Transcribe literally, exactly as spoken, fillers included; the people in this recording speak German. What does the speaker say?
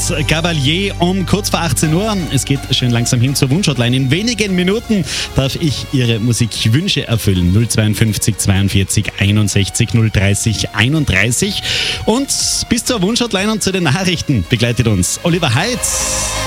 Markus Gabalier um kurz vor achtzehn Uhr. Es geht schön langsam hin zur Wunschhotline. In wenigen Minuten darf ich Ihre Musikwünsche erfüllen. null zweiundfünfzig zweiundvierzig einundsechzig null dreißig einunddreißig. Und bis zur Wunschhotline und zu den Nachrichten begleitet uns Oliver Heitz.